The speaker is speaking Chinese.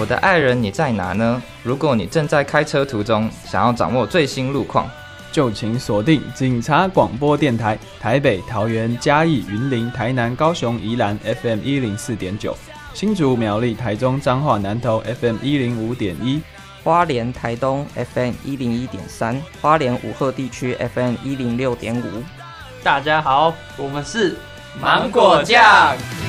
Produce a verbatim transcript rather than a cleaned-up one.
我的爱人你在哪呢？如果你正在开车途中，想要掌握最新路况， 就请锁定警察广播电台，台北、桃园、嘉义、云林、台南、高雄、宜兰 F M 一零四点九，新竹、苗栗、台中、彰化、南投 F M 一零五点一， 花莲、台东 F M 一零一点三，花莲武鹤地区 F M 一零六点五。 大家好，我们是芒果酱。